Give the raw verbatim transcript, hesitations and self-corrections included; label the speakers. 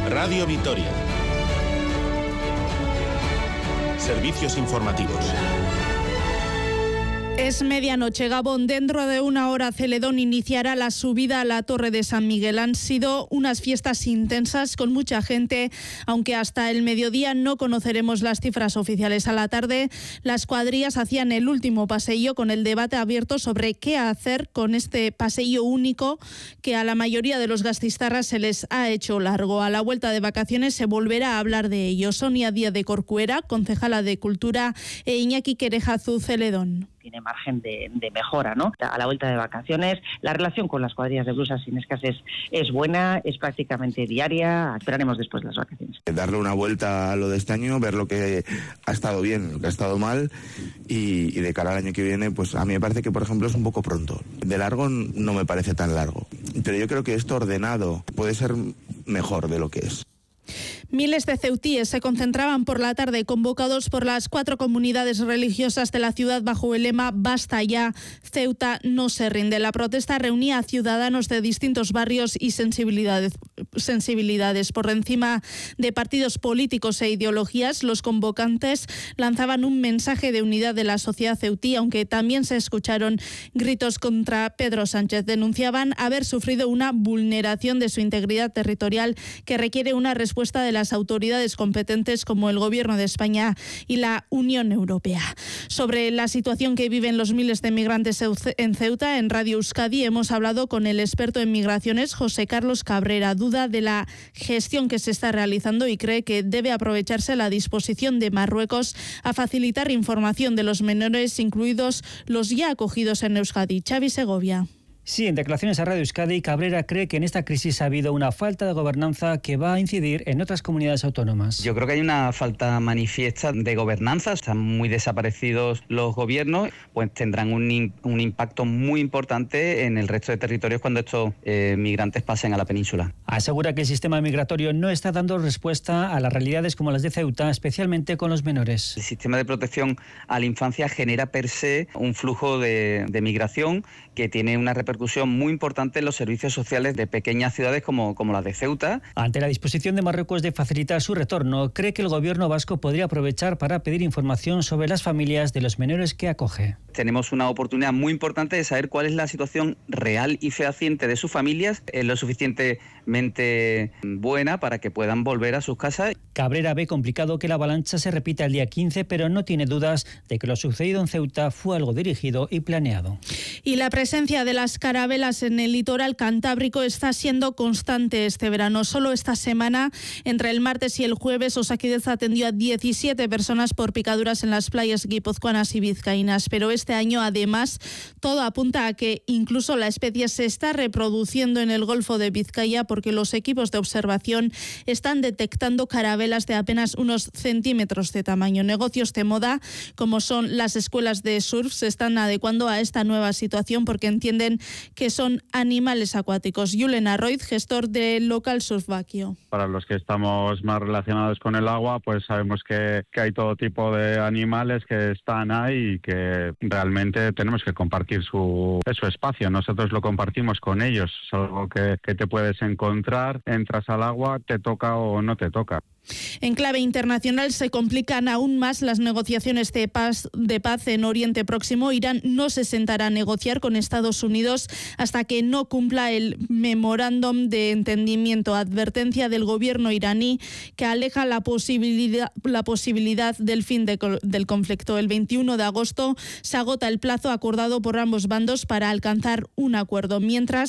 Speaker 1: Radio Vitoria. Servicios informativos.
Speaker 2: Es medianoche, Gabón. Dentro de una hora Celedón iniciará la subida a la Torre de San Miguel. Han sido unas fiestas intensas con mucha gente, aunque hasta el mediodía no conoceremos las cifras oficiales. A la tarde, las cuadrillas hacían el último paseillo con el debate abierto sobre qué hacer con este paseillo único que a la mayoría de los gasteiztarras se les ha hecho largo. A la vuelta de vacaciones se volverá a hablar de ello. Sonia Díaz de Corcuera, concejala de Cultura, e Iñaki Querejazu, Celedón.
Speaker 3: Tiene margen de, de mejora, ¿no? A la vuelta de vacaciones, la relación con las cuadrillas de blusas sinescas es, es buena, es prácticamente diaria. Esperaremos después de las vacaciones.
Speaker 4: Darle una vuelta a lo de este año, ver lo que ha estado bien, lo que ha estado mal y, y de cara al año que viene, pues a mí me parece que, por ejemplo, es un poco pronto. De largo no me parece tan largo, pero yo creo que esto ordenado puede ser mejor de lo que es.
Speaker 2: Miles de ceutíes se concentraban por la tarde, convocados por las cuatro comunidades religiosas de la ciudad bajo el lema «Basta ya, Ceuta no se rinde». La protesta reunía a ciudadanos de distintos barrios y sensibilidades. sensibilidades. Por encima de partidos políticos e ideologías, los convocantes lanzaban un mensaje de unidad de la sociedad ceutí, aunque también se escucharon gritos contra Pedro Sánchez. Denunciaban haber sufrido una vulneración de su integridad territorial que requiere una respuesta de las autoridades competentes como el Gobierno de España y la Unión Europea. Sobre la situación que viven los miles de migrantes en Ceuta, en Radio Euskadi hemos hablado con el experto en migraciones, José Carlos Cabrera. Duda de la gestión que se está realizando y cree que debe aprovecharse la disposición de Marruecos a facilitar información de los menores, incluidos los ya acogidos en Euskadi. Xavi Segovia.
Speaker 5: Sí, en declaraciones a Radio Euskadi, Cabrera cree que en esta crisis ha habido una falta de gobernanza que va a incidir en otras comunidades autónomas.
Speaker 6: Yo creo que hay una falta manifiesta de gobernanza, están muy desaparecidos los gobiernos, pues tendrán un, un impacto muy importante en el resto de territorios cuando estos eh, migrantes pasen a la península.
Speaker 5: Asegura que el sistema migratorio no está dando respuesta a las realidades como las de Ceuta, especialmente con los menores.
Speaker 6: El sistema de protección a la infancia genera per se un flujo de, de migración que tiene una repercusión muy importante en los servicios sociales de pequeñas ciudades como, como las de Ceuta.
Speaker 5: Ante la disposición de Marruecos de facilitar su retorno, cree que el gobierno vasco podría aprovechar para pedir información sobre las familias de los menores que acoge.
Speaker 6: Tenemos una oportunidad muy importante de saber cuál es la situación real y fehaciente de sus familias, es lo suficientemente buena para que puedan volver a sus casas.
Speaker 5: Cabrera ve complicado que la avalancha se repita el día quince, pero no tiene dudas de que lo sucedido en Ceuta fue algo dirigido y planeado.
Speaker 2: Y la presencia de las carabelas en el litoral cantábrico está siendo constante este verano. Solo esta semana, entre el martes y el jueves, Osakideza atendió a diecisiete personas por picaduras en las playas guipuzcoanas y vizcaínas. Pero este año, además, todo apunta a que incluso la especie se está reproduciendo en el Golfo de Vizcaya, porque los equipos de observación están detectando carabelas de apenas unos centímetros de tamaño. Negocios de moda, como son las escuelas de surf, se están adecuando a esta nueva situación porque entienden que son animales acuáticos. Julen Arroiz, gestor del local Surf Baquio.
Speaker 7: Para los que estamos más relacionados con el agua, pues sabemos que, que hay todo tipo de animales que están ahí y que realmente tenemos que compartir su, su espacio. Nosotros lo compartimos con ellos. Es algo que, que te puedes encontrar, entras al agua, te toca o no te toca.
Speaker 2: En clave internacional se complican aún más las negociaciones de paz, de paz en Oriente Próximo. Irán no se sentará a negociar con Estados Unidos hasta que no cumpla el memorándum de entendimiento. Advertencia del gobierno iraní que aleja la posibilidad, la posibilidad del fin de, del conflicto. El veintiuno de agosto se agota el plazo acordado por ambos bandos para alcanzar un acuerdo. Mientras,